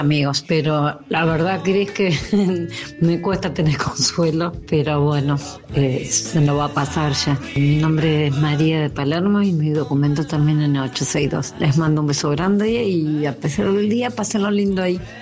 amigos, pero la verdad crees que me cuesta tener consuelo, pero bueno, se lo va a pasar ya. Mi nombre es María de Palermo y mi documento también en 862. Les mando un beso grande y a pesar del día, pásenlo lindo ahí.